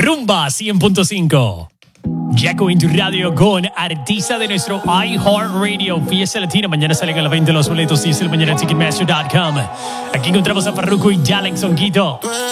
Rumba 100.5. Jaco en tu radio con artista de nuestro iHeartRadio Fiesta Latina. Mañana salen a la venta los boletos. 10 de la mañana, Ticketmaster.com. Aquí encontramos a Farruko y Alex Sonquito.